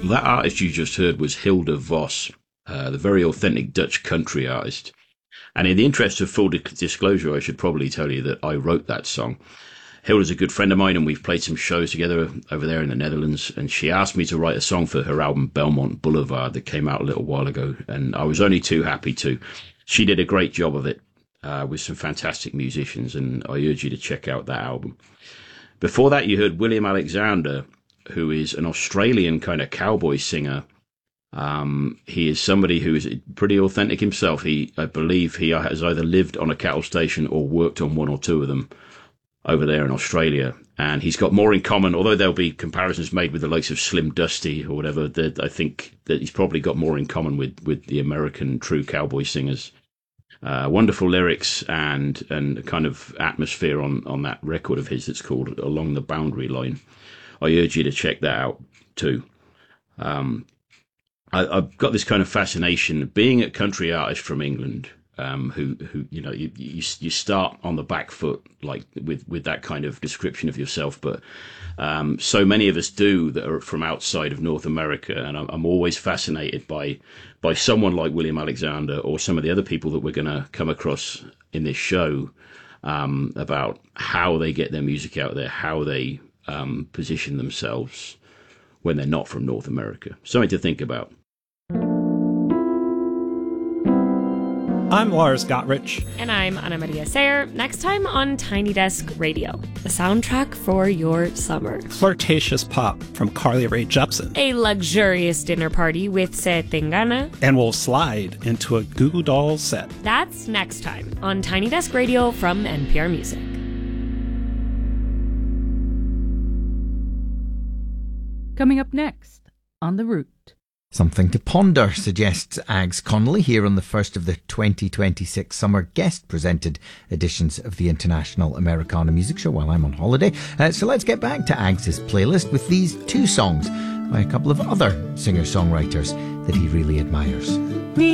That artist you just heard was Hilda Vos, the very authentic Dutch country artist. And in the interest of full disclosure, I should probably tell you that I wrote that song. Hilda's a good friend of mine, and we've played some shows together over there in the Netherlands. And she asked me to write a song for her album Belmont Boulevard that came out a little while ago. And I was only too happy to. She did a great job of it with some fantastic musicians, and I urge you to check out that album. Before that, you heard William Alexander, who is an Australian kind of cowboy singer. He is somebody who is pretty authentic himself. I believe he has either lived on a cattle station or worked on one or two of them over there in Australia. And he's got more in common, although there'll be comparisons made with the likes of Slim Dusty or whatever, that I think that he's probably got more in common with the American true cowboy singers. Wonderful lyrics and a kind of atmosphere on that record of his that's called Along the Boundary Line. I urge you to check that out too. I've got this kind of fascination being a country artist from England, who you start on the back foot, like with that kind of description of yourself, but so many of us do that are from outside of North America, and I'm always fascinated by someone like William Alexander or some of the other people that we're going to come across in this show, about how they get their music out there, how they position themselves when they're not from North America. Something to think about. I'm Lars Gotrich. And I'm Anna Maria Sayer. Next time on Tiny Desk Radio, the soundtrack for your summer. Flirtatious pop from Carly Rae Jepsen. A luxurious dinner party with Se Tengana. And we'll slide into a Goo Goo Dolls set. That's next time on Tiny Desk Radio from NPR Music. Coming up next on The Route. Something to ponder, suggests Ags Connolly here on the first of the 2026 summer guest-presented editions of the International Americana Music Show while I'm on holiday. So let's get back to Ags' playlist with these two songs by a couple of other singer-songwriters that he really admires.